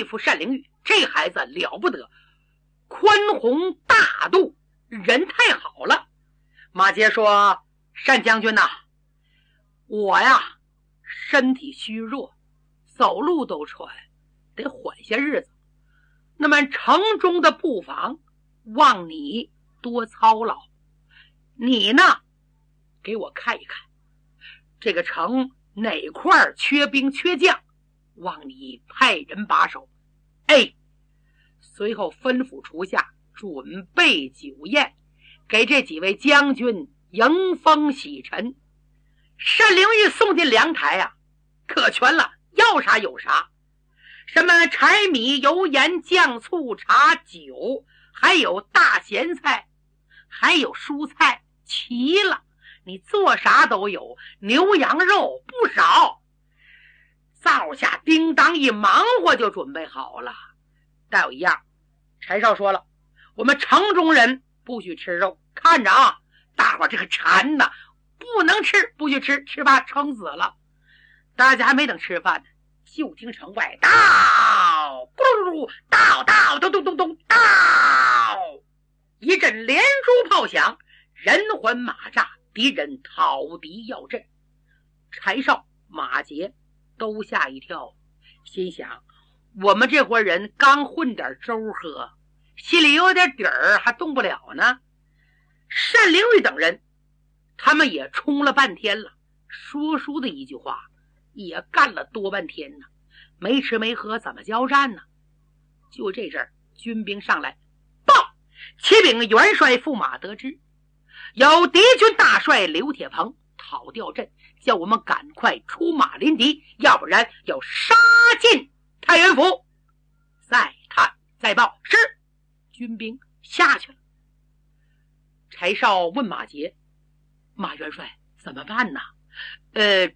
对付单灵玉，这孩子了不得，宽宏大度，人太好了。马杰说：单将军呐，我呀身体虚弱，走路都喘，得缓些日子。那么城中的布防，望你多操劳。你呢，给我看一看这个城哪块缺兵缺将，望你派人把守。哎，随后吩咐厨下准备酒宴，给这几位将军迎风洗尘。单灵玉送进凉台啊，可全了，要啥有啥，什么柴米油盐酱醋茶酒，还有大咸菜，还有蔬菜，齐了，你做啥都有，牛羊肉不少。灶下叮当一忙活就准备好了。但有一样，柴少说了，我们城中人不许吃肉，看着啊，大伙这个馋呐，不能吃，不许吃，吃吧撑死了。大家还没等吃饭呢，就听城外到咕噜噜到到咚咚咚咚到，一阵连珠炮响，人环马扎，敌人讨敌要阵。柴少、马杰都吓一跳，心想我们这伙人刚混点粥喝，心里有点底儿，还动不了呢。单灵玉等人他们也冲了半天了，说书的一句话也干了多半天呢，没吃没喝怎么交战呢？就这阵儿，军兵上来报，启禀元帅驸马得知，有敌军大帅刘铁鹏讨吊阵，叫我们赶快出马临敌，要不然要杀进太原府。再看再报，是。军兵下去了。柴少问马杰：马元帅怎么办呢？哎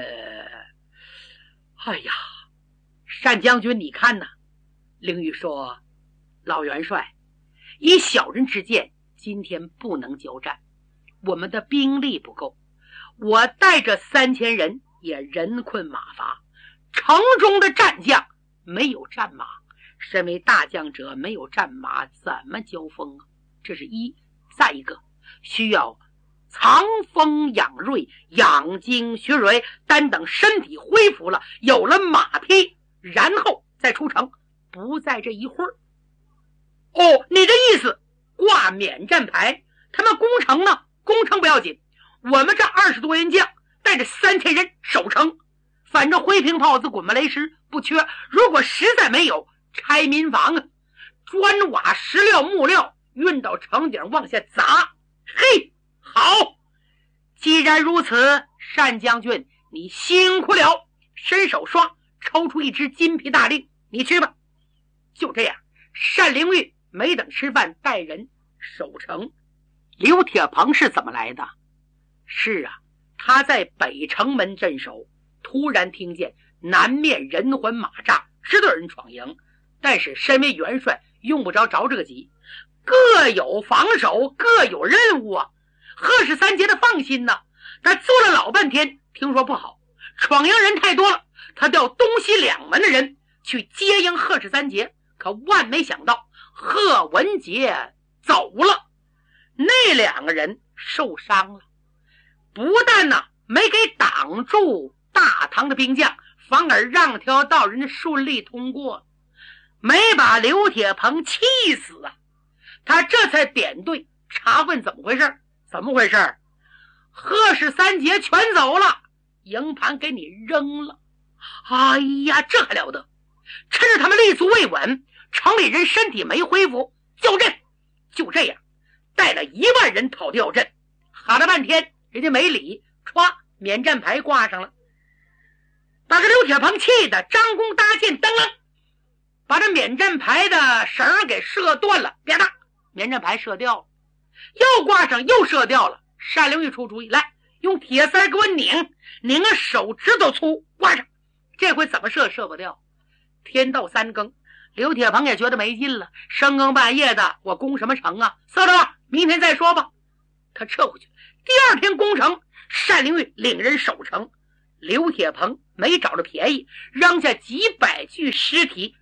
呀，单将军你看呐。灵玉说：老元帅，以小人之见，今天不能交战，我们的兵力不够，我带着3000人也人困马乏，城中的战将没有战马，身为大将者没有战马怎么交锋啊？这是一。再一个，需要藏风养锐，养精蓄锐，单等身体恢复了，有了马匹，然后再出城，不在这一会儿。哦，你的意思挂免战牌，他们攻城呢？攻城不要紧，我们这20多员将带着3000人守城，反正灰瓶炮子滚木雷石不缺，如果实在没有，拆民房啊，砖瓦石料木料运到城顶往下砸。嘿，好，既然如此，单将军你辛苦了。伸手刷抽出一只金皮大令，你去吧。就这样，单灵玉没等吃饭，带人守城。刘铁鹏是怎么来的？是啊，他在北城门镇守，突然听见南面人环马扎，10多人闯营，但是身为元帅用不着着这个急，各有防守，各有任务啊。贺氏三杰的放心呢，他做了老半天，听说不好，闯营人太多了，他调东西两门的人去接应贺氏三杰，可万没想到贺文杰走了，那2个人受伤了，不但呢没给挡住大唐的兵将，反而让条道人顺利通过，没把刘铁鹏气死啊。他这才点队查问怎么回事。怎么回事？贺氏三杰全走了，营盘给你扔了。哎呀，这还了得！趁着他们立足未稳，城里人身体没恢复，叫阵。就这样带了1万人讨吊阵，喊了半天人家没理，歘，免战牌挂上了，把这刘铁鹏气的张弓搭箭，噔楞把这免战牌的绳给射断了，啪嗒，免战牌射掉了，又挂上又射掉了。单灵玉出主意，来用铁丝给我拧个手指头粗，挂上。这回怎么射不掉。天到3更，刘铁鹏也觉得没劲了，深更半夜的，我攻什么城啊？算了吧，明天再说吧。他撤回去。第2天攻城，单灵玉领人守城，刘铁鹏没找着便宜，扔下几百具尸体撤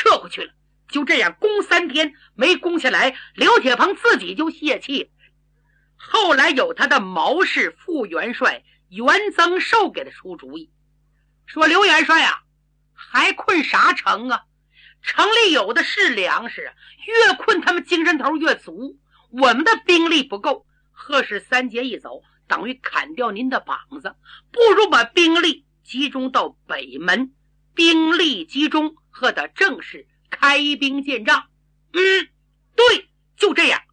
撤回去了。就这样攻3天没攻下来，刘铁鹏自己就泄气了。后来有他的毛氏副元帅袁增寿给他出主意，说刘元帅啊，还困啥城啊？城里有的是粮食，越困他们精神头越足，我们的兵力不够，贺氏3节一走，等于砍掉您的膀子，不如把兵力集中到北门，兵力集中，贺的正是开兵见仗。对，就这样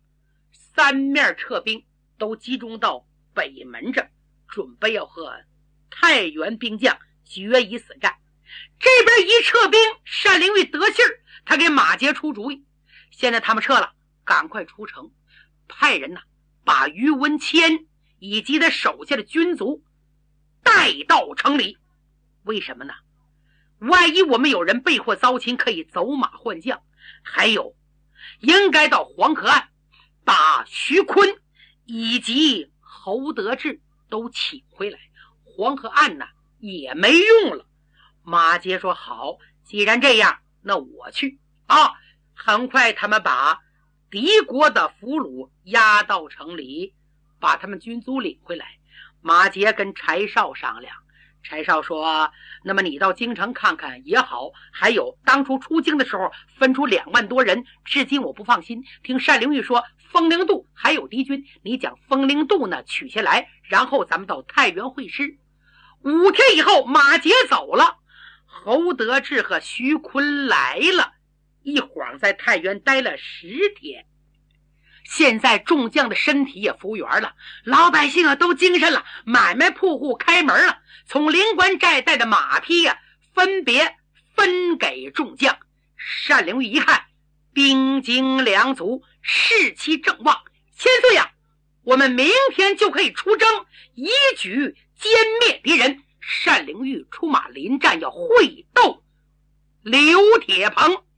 ，3面撤兵都集中到北门这，准备要和太原兵将决一死战。这边一撤兵，单灵玉得信儿，他给马杰出主意，现在他们撤了，赶快出城，派人把于文谦以及他手下的军卒带到城里。为什么呢？万一我们有人被祸遭擒，可以走马换将。还有，应该到黄河岸把徐坤以及侯德志都请回来。黄河岸也没用了。马杰说好，既然这样，那我去啊。很快他们把敌国的俘虏押到城里，把他们军卒领回来。马杰跟柴少商量，柴少说，那么你到京城看看也好，还有当初出京的时候分出2万多人，至今我不放心，听单灵玉说丰陵渡还有敌军，你将丰陵渡取下来，然后咱们到太原会师。5天以后马杰走了，侯德志和徐坤来了，一晃在太原待了10天。现在众将的身体也复原了，老百姓都精神了，买卖铺户开门了，从灵官寨带的马匹分别分给众将。单灵玉一看，兵精粮足，士气正旺，千岁呀，我们明天就可以出征，一举歼灭敌人。单灵玉出马临战，要会斗刘铁鹏。